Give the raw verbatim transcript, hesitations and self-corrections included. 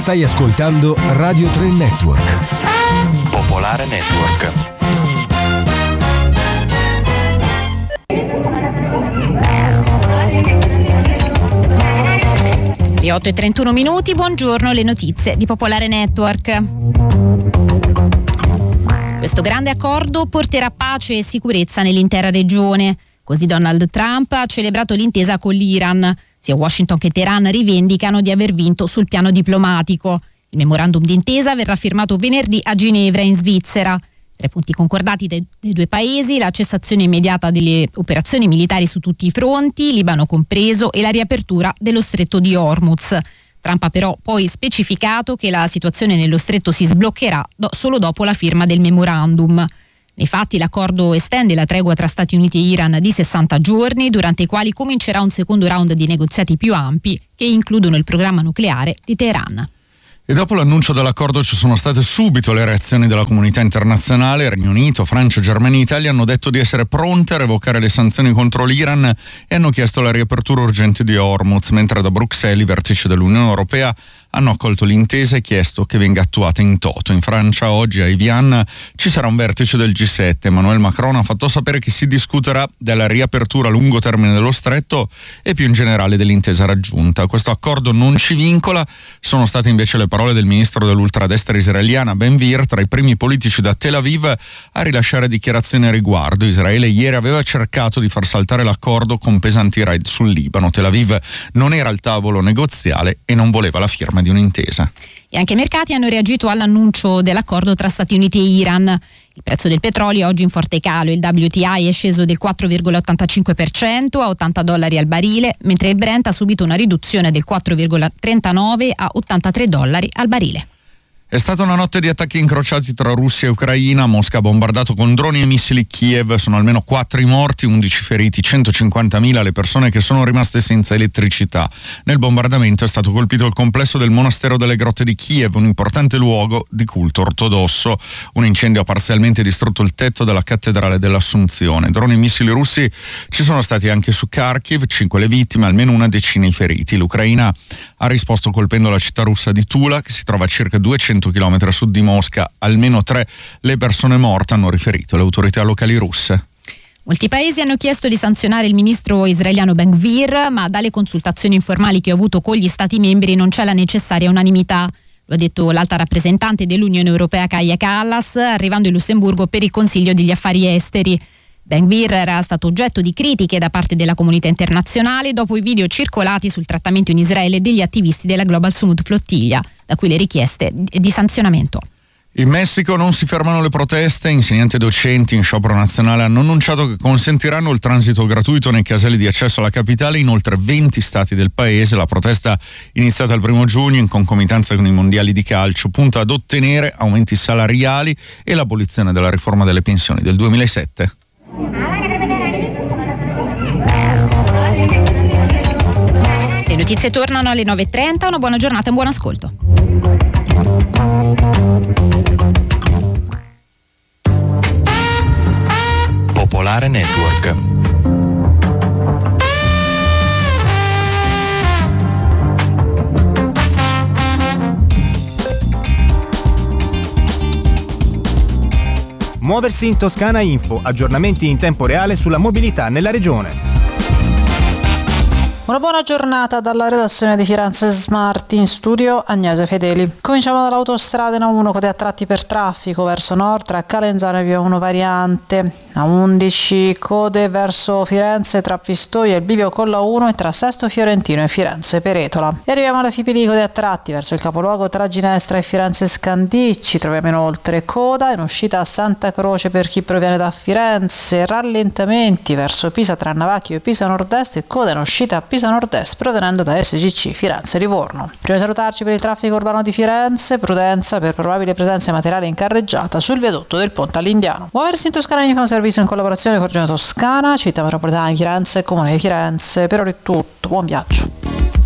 Stai ascoltando Radio tre Network. Popolare Network. Le otto e trentuno minuti, buongiorno, le notizie di Popolare Network. Questo grande accordo porterà pace e sicurezza nell'intera regione. Così Donald Trump ha celebrato l'intesa con l'Iran. Sia Washington che Teheran rivendicano di aver vinto sul piano diplomatico. Il memorandum d'intesa verrà firmato venerdì a Ginevra, in Svizzera. Tra i punti concordati dai, dai due paesi, la cessazione immediata delle operazioni militari su tutti i fronti, Libano compreso, e la riapertura dello stretto di Hormuz. Trump ha però poi specificato che la situazione nello stretto si sbloccherà do- solo dopo la firma del memorandum. Nei fatti l'accordo estende la tregua tra Stati Uniti e Iran di sessanta giorni, durante i quali comincerà un secondo round di negoziati più ampi che includono il programma nucleare di Teheran. E dopo l'annuncio dell'accordo ci sono state subito le reazioni della comunità internazionale. Regno Unito, Francia, Germania e Italia hanno detto di essere pronte a revocare le sanzioni contro l'Iran e hanno chiesto la riapertura urgente di Hormuz, mentre da Bruxelles i vertici dell'Unione Europea hanno accolto l'intesa e chiesto che venga attuata in toto. In Francia oggi a Evian ci sarà un vertice del G sette. Emmanuel Macron ha fatto sapere che si discuterà della riapertura a lungo termine dello stretto e più in generale dell'intesa raggiunta. Questo accordo non ci vincola, sono state invece le parole del ministro dell'ultradestra israeliana Ben Gvir, tra i primi politici da Tel Aviv a rilasciare dichiarazioni a riguardo. Israele ieri aveva cercato di far saltare l'accordo con pesanti raid sul Libano. Tel Aviv non era al tavolo negoziale e non voleva la firma di un'intesa. E anche i mercati hanno reagito all'annuncio dell'accordo tra Stati Uniti e Iran. Il prezzo del petrolio è oggi in forte calo, il W T I è sceso del quattro virgola ottantacinque per cento a ottanta dollari al barile, mentre il Brent ha subito una riduzione del quattro virgola trentanove a ottantatré dollari al barile. È stata una notte di attacchi incrociati tra Russia e Ucraina. Mosca ha bombardato con droni e missili Kiev. Sono almeno quattro i morti, undici feriti, centocinquantamila le persone che sono rimaste senza elettricità. Nel bombardamento è stato colpito il complesso del monastero delle grotte di Kiev, un importante luogo di culto ortodosso. Un incendio ha parzialmente distrutto il tetto della cattedrale dell'Assunzione. Droni e missili russi ci sono stati anche su Kharkiv, cinque le vittime, almeno una decina i feriti. L'Ucraina ha risposto colpendo la città russa di Tula, che si trova a circa duecento chilometri a sud di Mosca. Almeno tre le persone morte, hanno riferito le autorità locali russe. Molti paesi hanno chiesto di sanzionare il ministro israeliano Ben Gvir, ma dalle consultazioni informali che ho avuto con gli stati membri non c'è la necessaria unanimità. Lo ha detto l'alta rappresentante dell'Unione Europea Kaja Kallas, arrivando in Lussemburgo per il Consiglio degli Affari Esteri. Ben Gvir era stato oggetto di critiche da parte della comunità internazionale dopo i video circolati sul trattamento in Israele degli attivisti della Global Summit Flottiglia, da cui le richieste di sanzionamento. In Messico non si fermano le proteste. Insegnanti e docenti in sciopero nazionale hanno annunciato che consentiranno il transito gratuito nei caselli di accesso alla capitale in oltre venti stati del paese. La protesta, iniziata il primo giugno in concomitanza con i mondiali di calcio, punta ad ottenere aumenti salariali e l'abolizione della riforma delle pensioni del duemilasette. Le notizie tornano alle nove e trenta, una buona giornata e un buon ascolto. Popolare Network. Muoversi in Toscana Info, aggiornamenti in tempo reale sulla mobilità nella regione. Una buona giornata dalla redazione di Firenze Smart, in studio Agnese Fedeli. Cominciamo dall'autostrada A uno, code a tratti per traffico verso nord tra Calenzano e via uno variante, A undici code verso Firenze tra Pistoia e il bivio con la uno e tra Sesto Fiorentino e Firenze Peretola. E arriviamo alla Fipili, code a tratti verso il capoluogo tra Ginestra e Firenze Scandicci, troviamo inoltre coda in uscita a Santa Croce per chi proviene da Firenze, rallentamenti verso Pisa tra Navacchio e Pisa Nord-Est e coda in uscita a Pisa Nord-Est provenendo da S G C Firenze Livorno. Prima di salutarci per il traffico urbano di Firenze, prudenza per probabile presenza di materiale in carreggiata sul viadotto del Ponte all'Indiano. Muoversi in Toscana Info, un servizio in collaborazione con Regione Toscana, Città Metropolitana di Firenze e Comune di Firenze. Per ora è tutto, buon viaggio.